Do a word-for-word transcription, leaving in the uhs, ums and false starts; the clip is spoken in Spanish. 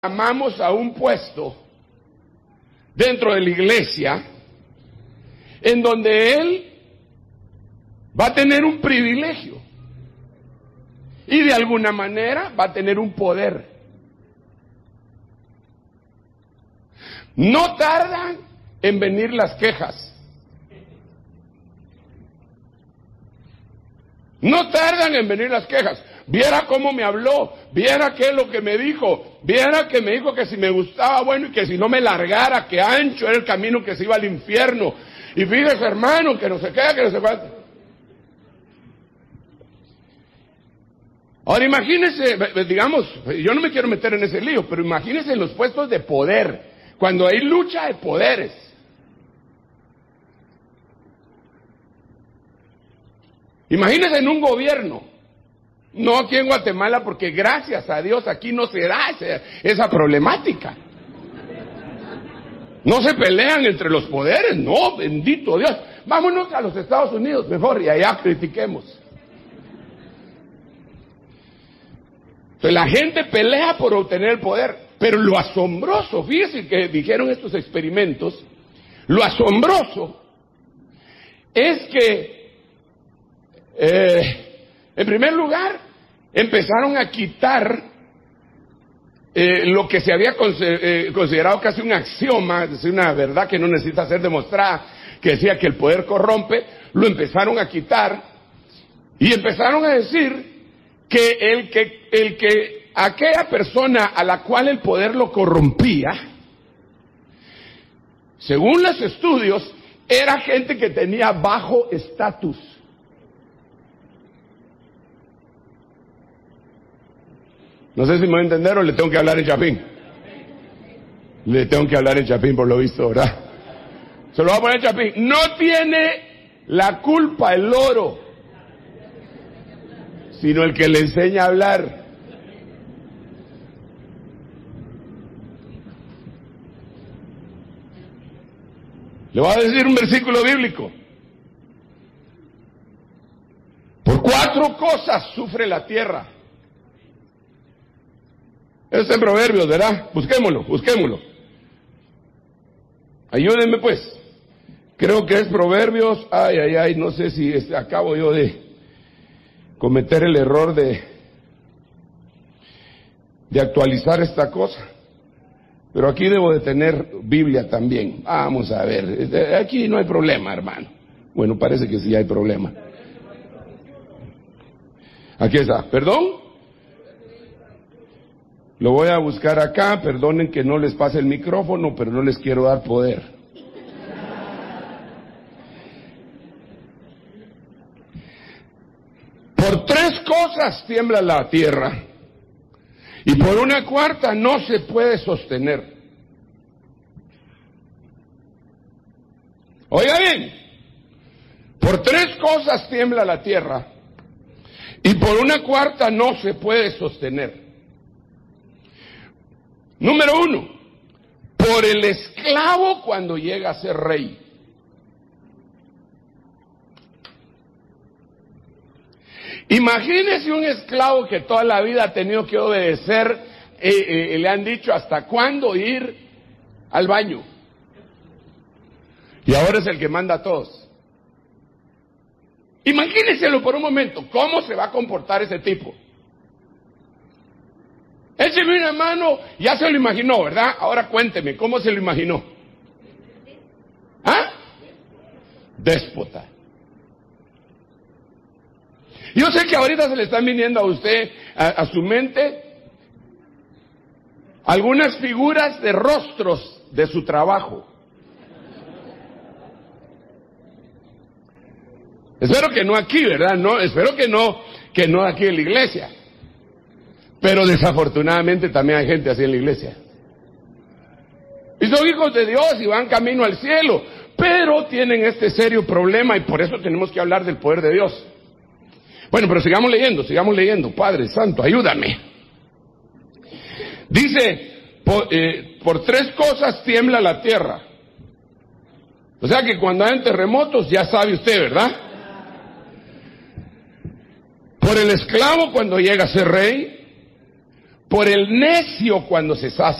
llamamos a un puesto dentro de la iglesia en donde él va a tener un privilegio y de alguna manera va a tener un poder. No tardan en venir las quejas. No tardan en venir las quejas. Viera cómo me habló, viera qué es lo que me dijo, viera que me dijo que si me gustaba, bueno, y que si no me largara, que ancho era el camino que se iba al infierno. Y fíjese, hermano, que no se queda, que no se cuenta. Ahora imagínese, digamos, yo no me quiero meter en ese lío, pero imagínese en los puestos de poder, cuando hay lucha de poderes. Imagínese en un gobierno. No aquí en Guatemala, porque gracias a Dios aquí no se da esa, esa problemática. No se pelean entre los poderes, no, bendito Dios. Vámonos a los Estados Unidos mejor y allá critiquemos. Entonces la gente pelea por obtener el poder, pero lo asombroso, fíjense que dijeron estos experimentos, lo asombroso es que eh, en primer lugar, empezaron a quitar eh, lo que se había eh, considerado casi un axioma, es decir, una verdad que no necesita ser demostrada, que decía que el poder corrompe, lo empezaron a quitar y empezaron a decir que el que, el que aquella persona a la cual el poder lo corrompía, según los estudios, era gente que tenía bajo estatus. No sé si me voy a entender o le tengo que hablar en chapín. Le tengo que hablar en chapín por lo visto, ¿verdad? Se lo voy a poner en chapín. No tiene la culpa el loro, sino el que le enseña a hablar. Le voy a decir un versículo bíblico. Por cuatro cosas sufre la tierra. Es en Proverbios, ¿verdad? Busquémoslo, busquémoslo. Ayúdenme pues. Creo que es Proverbios. Ay, ay, ay, no sé si es, acabo yo de cometer el error de, de actualizar esta cosa. Pero aquí debo de tener Biblia también. Vamos a ver. Aquí no hay problema, hermano. Bueno, parece que sí hay problema. Aquí está. ¿Perdón? Lo voy a buscar acá, perdonen que no les pase el micrófono, pero no les quiero dar poder. Por tres cosas tiembla la tierra, y por una cuarta no se puede sostener. Oiga bien, por tres cosas tiembla la tierra, y por una cuarta no se puede sostener. Número uno, por el esclavo cuando llega a ser rey. Imagínese un esclavo que toda la vida ha tenido que obedecer, eh, eh, le han dicho hasta cuándo ir al baño. Y ahora es el que manda a todos. Imagínenselo por un momento, ¿cómo se va a comportar ese tipo? Écheme una mano, ya se lo imaginó, ¿verdad? Ahora cuénteme, ¿cómo se lo imaginó? ¿Ah? Déspota. Yo sé que ahorita se le están viniendo a usted, a, a su mente, algunas figuras de rostros de su trabajo. Espero que no aquí, ¿verdad? No, espero que no, que no aquí en la iglesia. Pero desafortunadamente también hay gente así en la iglesia. Y son hijos de Dios y van camino al cielo, pero tienen este serio problema y por eso tenemos que hablar del poder de Dios. Bueno, pero sigamos leyendo, sigamos leyendo. Padre Santo, ayúdame. Dice, por, eh, por tres cosas tiembla la tierra. O sea que cuando hay terremotos, ya sabe usted, ¿verdad? Por el esclavo cuando llega a ser rey. por el necio cuando se sacia.